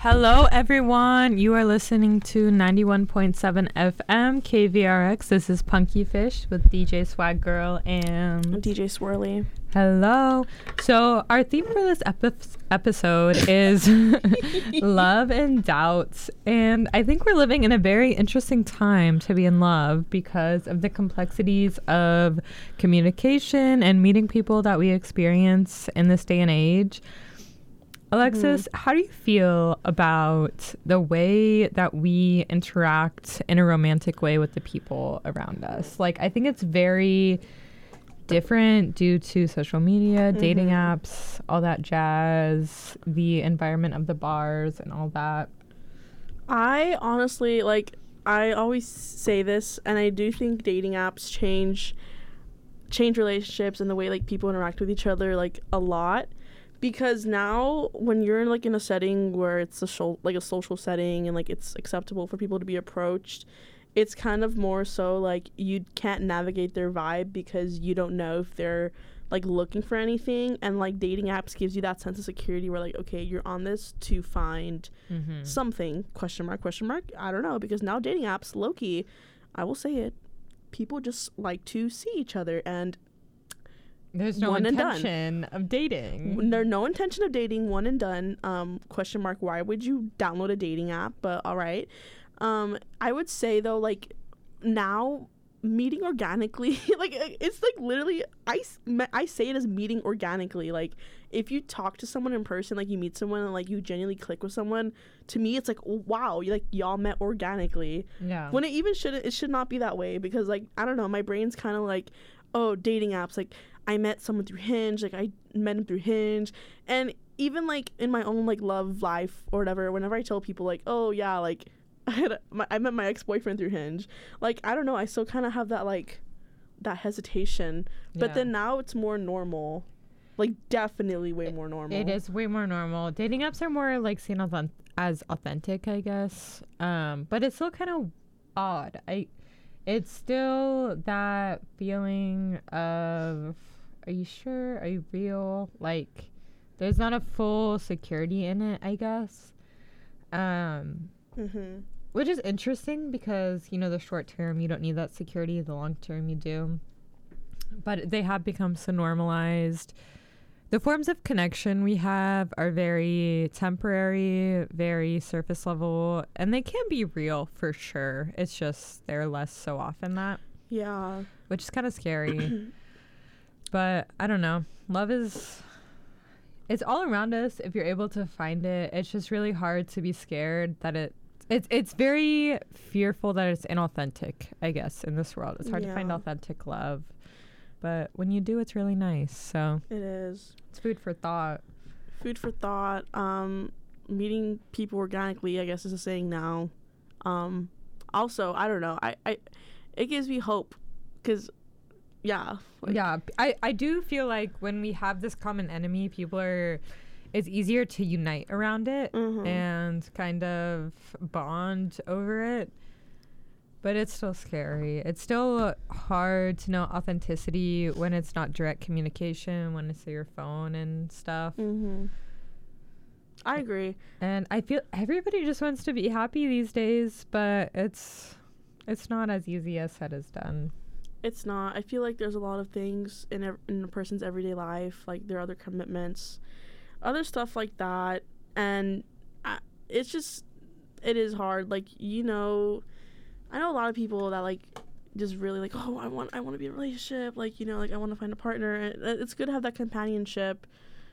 Hello, everyone. You are listening to 91.7 FM KVRX. This is Punky Fish with DJ Swag Girl and DJ Swirly. Hello. So our theme for this episode is love and doubts. And I think we're living in a very interesting time to be in love because of the complexities of communication and meeting people that we experience in this day and age. Alexis, how do you feel about the way that we interact in a romantic way with the people around us? Like, I think it's very different due to social media, dating apps, all that jazz, the environment of the bars and all that. I honestly, I always say this, and I do think dating apps change relationships and the way, people interact with each other, a lot. Because now when you're in a setting where it's a social setting and it's acceptable for people to be approached, it's kind of more so you can't navigate their vibe because you don't know if they're looking for anything, and dating apps gives you that sense of security where okay, you're on this to find something, question mark, I don't know, because now dating apps, low-key, I will say it, people just like to see each other, and there's no intention of dating. There's no intention of dating. One and done. Question mark. Why would you download a dating app? But all right. I would say though, now meeting organically, it's literally. I say it as meeting organically. If you talk to someone in person, you meet someone and you genuinely click with someone. To me, it's oh, wow, y'all met organically. Yeah. When it should not be that way because I don't know. My brain's kind of oh, dating apps, I met someone through Hinge, I met him through Hinge, and even in my own love life or whatever, whenever I tell people oh yeah, I met my ex-boyfriend through Hinge, I don't know, I still kind of have that that hesitation, but then now it's more normal, definitely way more normal. It is way more normal. Dating apps are more seen as authentic, I guess, but it's still kind of odd. It's still that feeling of, are you sure? Are you real? There's not a full security in it, I guess. Which is interesting because, the short term, you don't need that security. The long term, you do. But they have become so normalized. The forms of connection we have are very temporary, very surface level, and they can be real for sure. It's just they're less so often that. Yeah. Which is kind of scary. But I don't know. Love it's all around us if you're able to find it. It's just really hard to be scared that it's very fearful that it's inauthentic, I guess, in this world. It's hard to find authentic love. But when you do, it's really nice. So it is. It's food for thought. Meeting people organically, I guess, is a saying now. Also, I don't know. It gives me hope because, yeah. I do feel when we have this common enemy, it's easier to unite around it and kind of bond over it. But it's still scary. It's still hard to know authenticity when it's not direct communication, when it's through your phone and stuff. I agree. And I feel everybody just wants to be happy these days, but it's not as easy as said as done. It's not. I feel there's a lot of things in a person's everyday life, their other commitments, other stuff like that. And it is hard. I know a lot of people that just really oh, I want to be in a relationship, I want to find a partner, and it's good to have that companionship.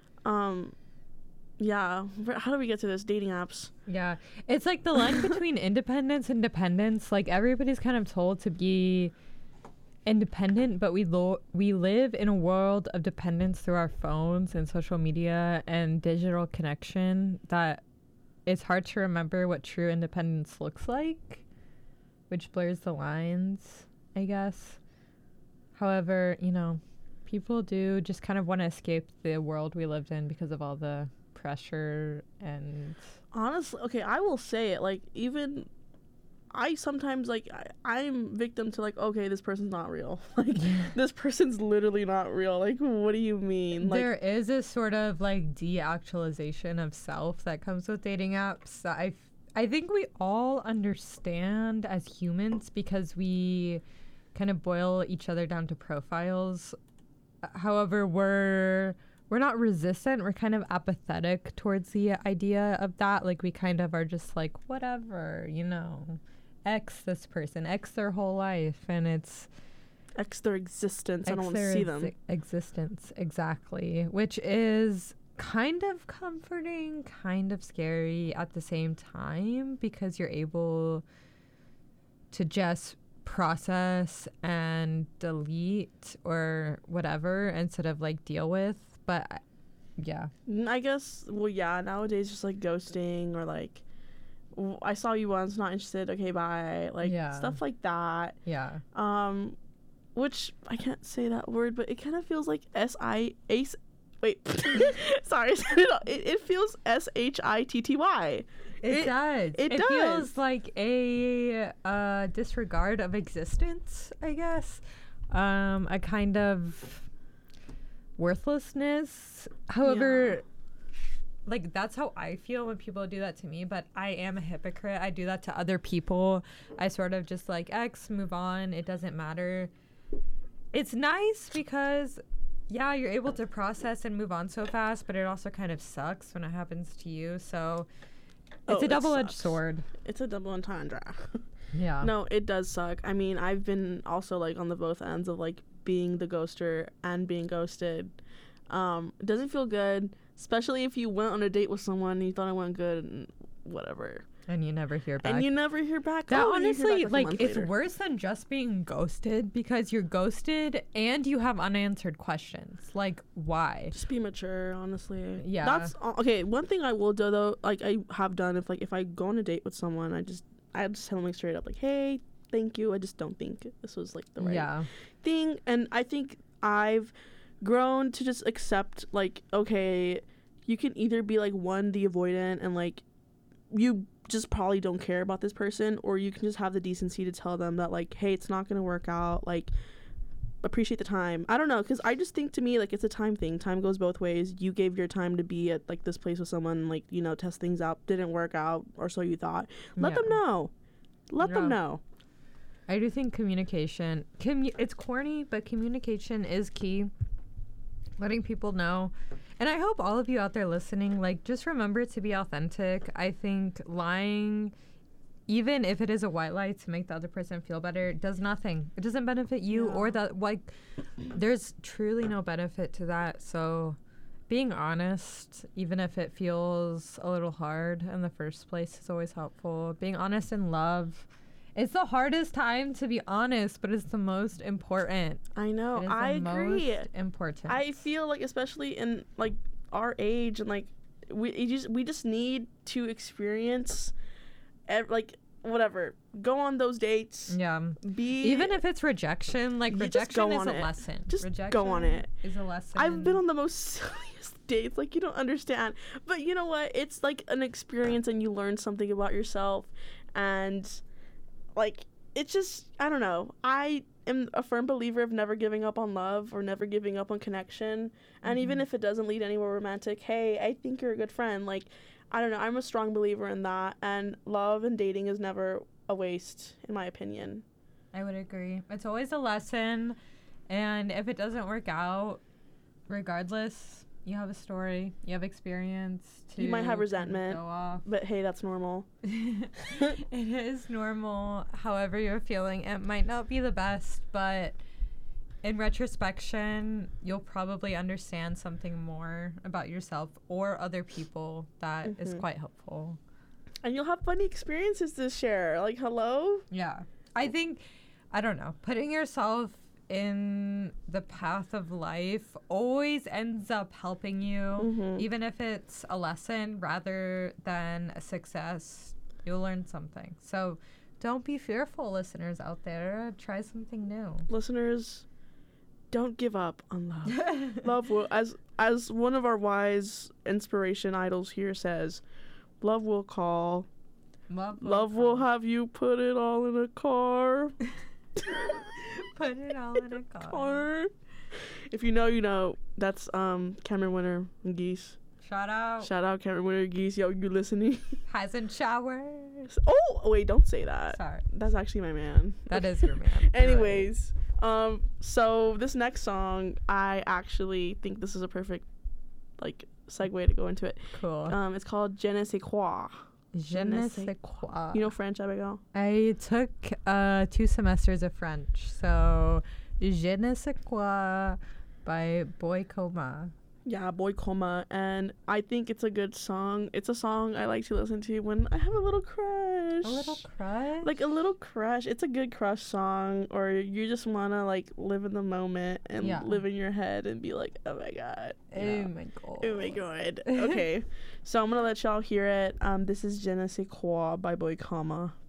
Yeah, how do we get to this? Dating apps. Yeah, it's the line between independence and dependence. Everybody's kind of told to be independent, but we live in a world of dependence through our phones and social media and digital connection that it's hard to remember what true independence looks like, which blurs the lines, I guess. However, people do just kind of want to escape the world we lived in because of all the pressure and... Honestly, okay, I will say it, even... I sometimes like I'm victim to like, okay, this person's not real. Like this person's literally not real. Like, what do you mean? Like, there is a sort of like de-actualization of self that comes with dating apps. I think we all understand as humans because we kind of boil each other down to profiles. However, we're not resistant. We're kind of apathetic towards the idea of that. Like we kind of are just like, whatever, you know, X this person, X their whole life, and it's X their existence. I don't want to their see them. Existence, exactly, which is kind of comforting, kind of scary at the same time because you're able to just process and delete or whatever instead of like deal with. But yeah, I guess, well, yeah, nowadays just like ghosting or like, I saw you once, not interested, okay, bye. Like, stuff like that. Yeah. Which, I can't say that word, but it kind of feels like wait, sorry, it feels SHITTY. It does. It does. It feels like a disregard of existence, I guess. A kind of worthlessness. However, like that's how I feel when people do that to me, but I am a hypocrite. I do that to other people. I sort of just like X, move on. It doesn't matter. It's nice because yeah, you're able to process and move on so fast, but it also kind of sucks when it happens to you. So it's a double-edged sword. It's a double entendre. Yeah. No, it does suck. I mean, I've been also like on the both ends of like being the ghoster and being ghosted. It doesn't feel good, especially if you went on a date with someone and you thought it went good and whatever. And you never hear back. That honestly, like, it's worse than just being ghosted because you're ghosted and you have unanswered questions. Like, why? Just be mature, honestly. Yeah. That's okay. One thing I will do though, like I have done, if I go on a date with someone, I just tell them like straight up, like, hey, thank you. I just don't think this was like the right thing. And I think I've grown to just accept like, okay, you can either be like the avoidant and like you just probably don't care about this person, or you can just have the decency to tell them that like, hey, it's not gonna work out, like appreciate the time. I don't know, because I just think to me like it's a time thing. Time goes both ways. You gave your time to be at like this place with someone, like, you know, test things out, didn't work out, or so you thought. Let them know. Let them know. I do think communication it's corny, but communication is key. Letting people know. And I hope all of you out there listening, like, just remember to be authentic. I think lying, even if it is a white lie to make the other person feel better, does nothing. It doesn't benefit you or that. Like, there's truly no benefit to that. So being honest, even if it feels a little hard in the first place, is always helpful. Being honest in love. It's the hardest time to be honest, but it's the most important. I know. I agree. Most important. I feel like, especially in like our age, and like we just need to experience, like whatever. Go on those dates. Yeah. Even if it's rejection, like rejection is a lesson. Just rejection go on it. Is a lesson. I've been on the most silliest dates. Like, you don't understand. But you know what? It's like an experience, and you learn something about yourself, and like, it's just, I don't know. I am a firm believer of never giving up on love or never giving up on connection. And even if it doesn't lead anywhere romantic, hey, I think you're a good friend. Like, I don't know. I'm a strong believer in that. And love and dating is never a waste, in my opinion. I would agree. It's always a lesson. And if it doesn't work out, regardless, you have a story, you have experience. You might have resentment, go off. But hey, that's normal. It is normal. However you're feeling, it might not be the best, but in retrospection, you'll probably understand something more about yourself or other people that is quite helpful. And you'll have funny experiences to share. Like, hello? Yeah. I think, I don't know, putting yourself in the path of life always ends up helping you, even if it's a lesson rather than a success. You'll learn something. So don't be fearful, listeners out there. Try something new. Listeners, don't give up on love. Love will, as one of our wise inspiration idols here says, love will call. Love will have you put it all in a car. Put it all in a car. If you know, you know. That's Cameron Winter and Geese. Shout out. Shout out Cameron Winter and Geese. Yo, you listening? Hasn't showered. Oh, wait, don't say that. Sorry. That's actually my man. That is your man. Anyways, so this next song, I actually think this is a perfect, like, segue to go into it. Cool. It's called Je ne sais quoi. Je ne sais quoi. You know French, Abigail? I took 2 semesters of French, so Je ne sais quoi by Boy Coma. Yeah, Boy Coma, and I think it's a good song. It's a song I like to listen to when I have a little crush. A little crush? Like a little crush. It's a good crush song, or you just want to like live in the moment and live in your head and be like, oh my god. Oh my god. Oh my god. Okay, so I'm going to let y'all hear it. This is Je ne sais quoi by Boy Coma.